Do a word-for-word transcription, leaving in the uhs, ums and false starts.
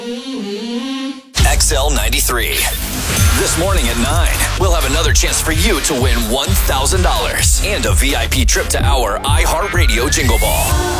X L ninety-three. This morning at nine, we'll have another chance for you to win one thousand dollars and a V I P trip to our iHeartRadio Jingle Ball.